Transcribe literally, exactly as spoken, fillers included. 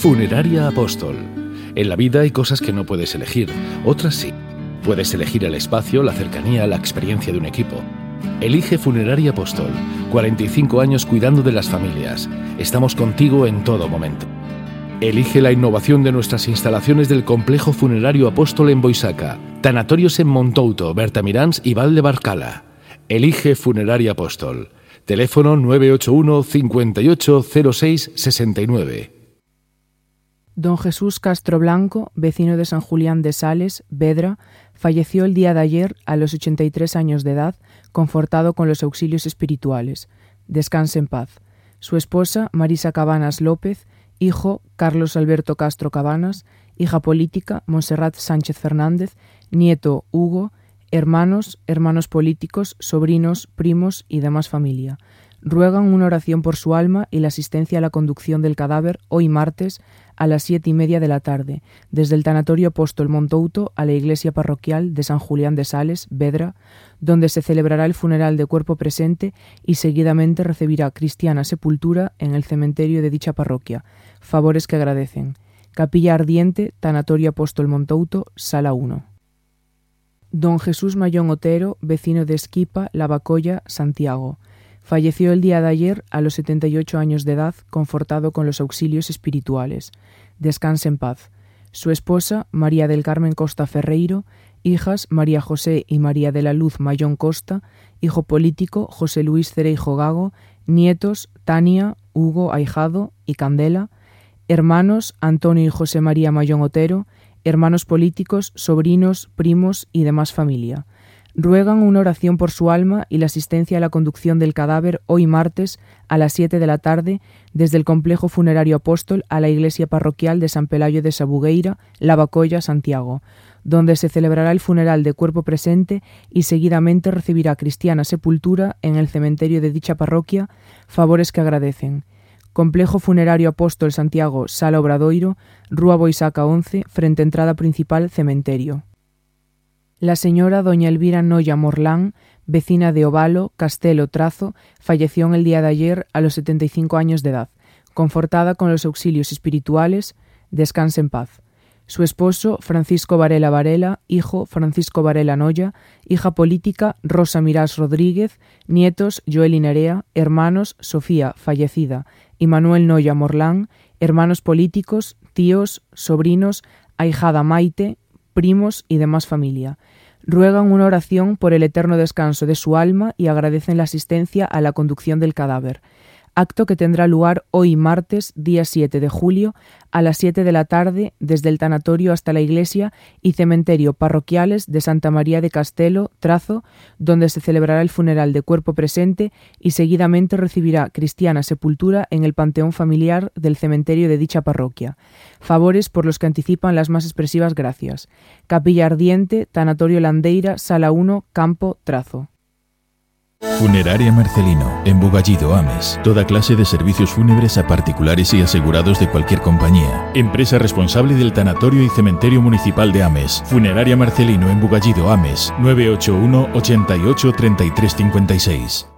Funeraria Apóstol. En la vida hay cosas que no puedes elegir, otras sí. Puedes elegir el espacio, la cercanía, la experiencia de un equipo. Elige Funeraria Apóstol. cuarenta y cinco años cuidando de las familias. Estamos contigo en todo momento. Elige la innovación de nuestras instalaciones del Complejo Funerario Apóstol en Boisaca, tanatorios en Montouto, Bertamiráns y Val de Barcala. Elige Funeraria Apóstol. Teléfono nueve ocho uno, cincuenta y ocho, cero seis, sesenta y nueve. Don Jesús Castro Blanco, vecino de San Julián de Sales, Vedra, falleció el día de ayer a los ochenta y tres años de edad, confortado con los auxilios espirituales. Descanse en paz. Su esposa, Marisa Cabanas López, hijo, Carlos Alberto Castro Cabanas, hija política, Montserrat Sánchez Fernández, nieto, Hugo, hermanos, hermanos políticos, sobrinos, primos y demás familia. Ruegan una oración por su alma y la asistencia a la conducción del cadáver hoy martes a las siete y media de la tarde, desde el Tanatorio Apóstol Montouto a la iglesia parroquial de San Julián de Sales, Vedra, donde se celebrará el funeral de cuerpo presente y seguidamente recibirá cristiana sepultura en el cementerio de dicha parroquia. Favores que agradecen. Capilla Ardiente, Tanatorio Apóstol Montouto, Sala uno. Don Jesús Mayón Otero, vecino de Esquipa, Lavacolla, Santiago. Falleció el día de ayer a los setenta y ocho años de edad, confortado con los auxilios espirituales. Descanse en paz. Su esposa, María del Carmen Costa Ferreiro, hijas, María José y María de la Luz Mayón Costa, hijo político, José Luis Cereijo Gago, nietos, Tania, Hugo Ahijado y Candela, hermanos, Antonio y José María Mayón Otero, hermanos políticos, sobrinos, primos y demás familia. Ruegan una oración por su alma y la asistencia a la conducción del cadáver hoy martes a las siete de la tarde desde el Complejo Funerario Apóstol a la iglesia parroquial de San Pelayo de Sabugueira, Lavacolla, Santiago, donde se celebrará el funeral de cuerpo presente y seguidamente recibirá cristiana sepultura en el cementerio de dicha parroquia, favores que agradecen. Complejo Funerario Apóstol Santiago, Sala Obradoiro, Rúa Boisaca once, frente entrada principal, cementerio. La señora doña Elvira Noya Morlán, vecina de Ovalo, Castelo, Trazo, falleció en el día de ayer a los setenta y cinco años de edad, confortada con los auxilios espirituales. Descanse en paz. Su esposo, Francisco Varela Varela, hijo, Francisco Varela Noya, hija política, Rosa Mirás Rodríguez, nietos, Joel y Nerea, hermanos, Sofía, fallecida, y Manuel Noya Morlán, hermanos políticos, tíos, sobrinos, ahijada Maite, primos y demás familia. Ruegan una oración por el eterno descanso de su alma y agradecen la asistencia a la conducción del cadáver. Acto que tendrá lugar hoy martes, día siete de julio, a las siete de la tarde, desde el tanatorio hasta la iglesia y cementerio parroquiales de Santa María de Castelo, Trazo, donde se celebrará el funeral de cuerpo presente y seguidamente recibirá cristiana sepultura en el panteón familiar del cementerio de dicha parroquia. Favores por los que anticipan las más expresivas gracias. Capilla Ardiente, Tanatorio Landeira, Sala uno, Campo, Trazo. Funeraria Marcelino, en Bugallido, Ames. Toda clase de servicios fúnebres a particulares y asegurados de cualquier compañía. Empresa responsable del Tanatorio y Cementerio Municipal de Ames. Funeraria Marcelino, en Bugallido, Ames. nueve ocho uno, ochenta y ocho, treinta y tres cincuenta y seis.